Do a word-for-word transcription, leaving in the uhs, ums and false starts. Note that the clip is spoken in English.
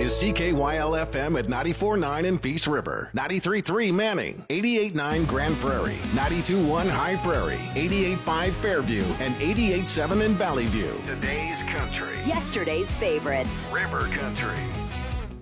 is C K Y L F M at ninety-four point nine in Peace River, ninety-three point three Manning, eighty-eight point nine Grand Prairie, ninety-two point one High Prairie, eighty-eight point five Fairview, and eighty-eight point seven in Valley View. Today's country. Yesterday's favorites. River Country.